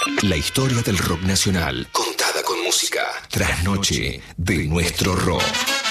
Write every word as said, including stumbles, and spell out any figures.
La historia del rock nacional, contada con música. Trasnoche de nuestro rock.